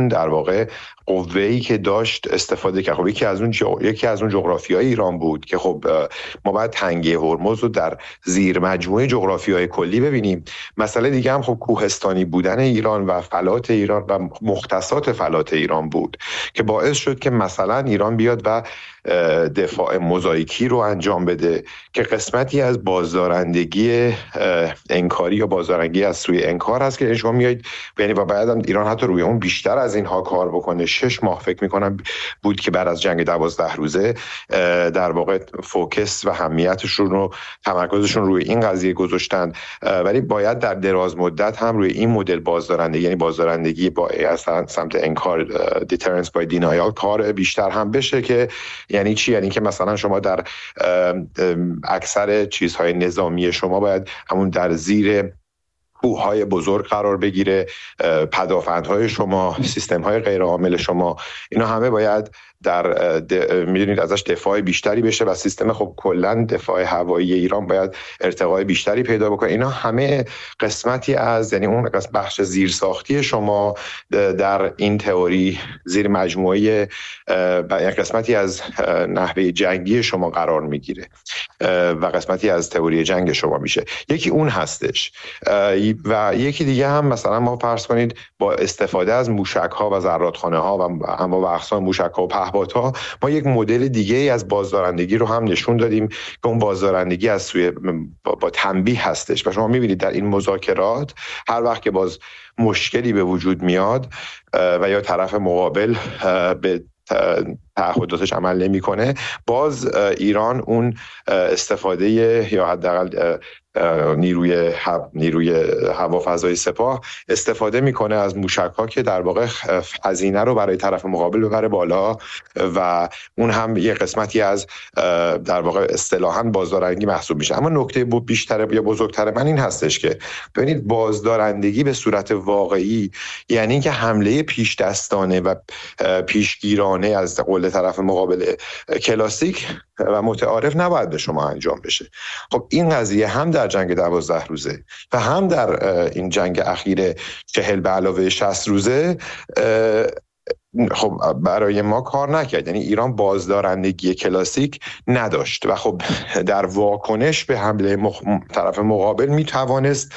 اون در واقع قوه‌ای که داشت استفاده کرد. خب یکی از اون جغرافیای ایران بود که خب ما باید تنگه هرمز رو در زیر مجموعه جغرافیای کلی ببینیم. مسئله دیگه هم خب کوهستانی بودن ایران و فلات ایران و مختصات فلات ایران بود که باعث شد که مثلا ایران بیاد و دفاع موزاییکی رو انجام بده که قسمتی از بازدارندگی انکاری یا بازدارندگی از سوی انکار هست که شما میایید یعنی و بعد هم ایران حتی روی اون بیشتر از اینها کار بکنه. 6 ماه فکر میکنم بود که بعد از جنگ 12 روزه در واقع فوکس و اهمیتشون رو تمرکزشون روی این قضیه گذاشتن، ولی باید در دراز مدت هم روی این مدل بازدارندگی یعنی بازدارندگی با اصلا سمت انکار deterrence by denial کار بیشتر هم بشه. که یعنی چی؟ یعنی که مثلا شما در اکثر چیزهای نظامی شما باید همون در زیر کوههای بزرگ قرار بگیره، پدافندهای شما، سیستم‌های غیرعامل شما، اینا همه باید میدونید ازش دفاع بیشتری بشه و سیستم خب کلا دفاع هوایی ایران باید ارتقای بیشتری پیدا بکنه. اینا همه قسمتی از یعنی اون بخش زیرساختی شما در این تئوری زیر مجموعه یعنی قسمتی از نحوه جنگی شما قرار میگیره و قسمتی از تئوری جنگ شما میشه. یکی اون هستش و یکی دیگه هم مثلا ما فرض کنید با استفاده از موشک‌ها و زرادخانه‌ها و انواع و اقسام موشک‌ها و پهپادها ما یک مدل دیگه ای از بازدارندگی رو هم نشون دادیم که اون بازدارندگی از سوی با تنبیه هستش. و شما می‌بینید در این مذاکرات هر وقت که باز مشکلی به وجود میاد و یا طرف مقابل به تعهداتش عمل نمی‌کنه، باز ایران اون استفاده یا حداقل نیروی هوافضای سپاه استفاده میکنه از موشک‌ها که در واقع هزینه رو برای طرف مقابل ببره بالا و اون هم یه قسمتی از در واقع اصطلاحاً بازدارندگی محسوب میشه. اما نکته بیشتر یا بزرگتر من این هستش که ببینید بازدارندگی به صورت واقعی یعنی اینکه حمله پیش دستانه و پیشگیرانه از قول طرف مقابل کلاسیک و متعارف نباید به شما انجام بشه. خب این قضیه هم در جنگ 12 روزه و هم در این جنگ اخیر 40 به علاوه 60 روزه خب برای ما کار نکرد. یعنی ایران بازدارندگی کلاسیک نداشت و خب در واکنش به حمله طرف مقابل میتوانست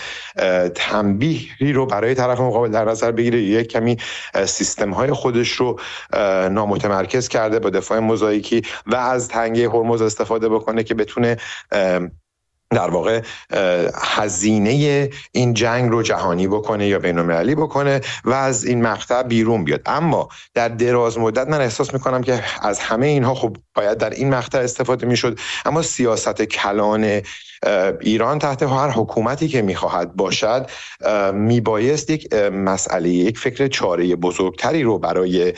تنبیهی رو برای طرف مقابل در نظر بگیره، یک کمی سیستم های خودش رو نامتمرکز کرده با دفاع موزاییکی و از تنگه هرمز استفاده بکنه که بتونه در واقع هزینه این جنگ رو جهانی بکنه یا بین‌المللی بکنه و از این مقطع بیرون بیاد. اما در دراز مدت من احساس میکنم که از همه اینها خب باید در این مقطع استفاده میشد، اما سیاست کلان ایران تحت هر حکومتی که میخواهد باشد میبایست یک مسئله، یک فکر چاره بزرگتری رو برای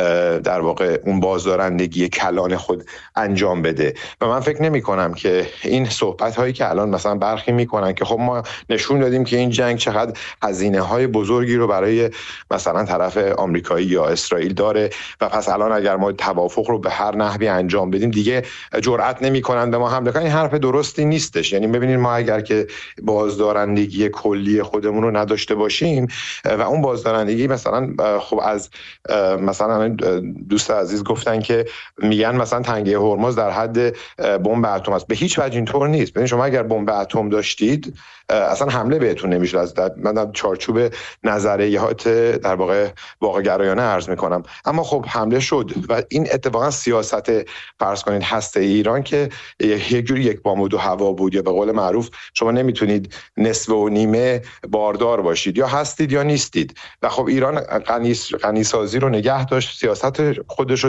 در واقع اون بازدارندگی کلان خود انجام بده. و من فکر نمی کنم که این صحبت هایی که الان مثلا برخی میکنن که خب ما نشون دادیم که این جنگ چقدر هزینه های بزرگی رو برای مثلا طرف آمریکایی یا اسرائیل داره و پس الان اگر ما توافق رو به هر نحوی انجام بدیم دیگه جرئت نمیکنن به ما حمله کنن، این حرف درستی نیستش. یعنی ببینید ما اگر که بازدارندگی کلی خودمون رو نداشته باشیم و اون بازدارندگی مثلا خب از مثلا دوست عزیز گفتن که میگن مثلا تنگه هرمز در حد بمب اتم است. به هیچ وجه اینطور نیست. ببینید شما اگر بمب اتم داشتید اصلا حمله بهتون نمیشد. از من چارچوب نظریات در واقع واقع گرایانه عرض میکنم، اما خب حمله شد و این اتفاقا سیاست فرض کنید هسته ایران که یک جوری یک بام و دو هوا بود، یا به قول معروف شما نمیتونید نصف و نیمه باردار باشید، یا هستید یا نیستید. و خب ایران غنی سازی رو نگه داشت، سیاست خودش رو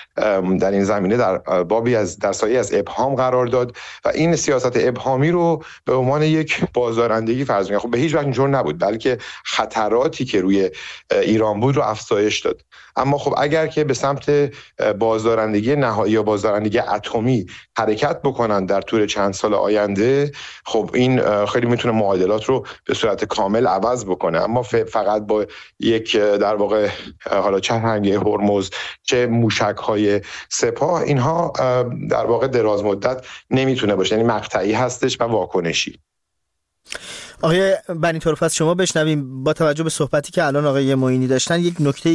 در این زمینه در بابی از در سایه از ابهام قرار داد و این سیاست ابهامی رو به عنوان یک بازدارندگی فرض می‌کنه. خب به هیچ وجه اینجور نبود، بلکه خطراتی که روی ایران بود رو افزایش داد. اما خب اگر که به سمت بازدارندگی نهایی یا بازدارندگی اتمی حرکت بکنن در طول چند سال آینده، خب این خیلی میتونه معادلات رو به صورت کامل عوض بکنه. اما فقط با یک در واقع حالا چه تنگه هرمز چه موشک‌های سپاه، اینها در واقع دراز مدت نمیتونه باشه، یعنی مقطعی هستش و واکنشی. آقای بنی طرفت شما بشنویم با توجه به صحبتی که الان آقای معینی داشتن، یک نکته